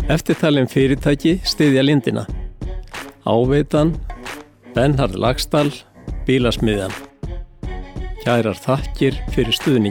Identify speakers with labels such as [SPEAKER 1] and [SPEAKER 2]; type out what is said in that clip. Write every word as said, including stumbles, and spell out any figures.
[SPEAKER 1] Eftirtalin fyrirtæki styðja lindina: Áveitan, Bernhard Laxdal, Bílasmiðjan. Kærar þakkir fyrir stuðning.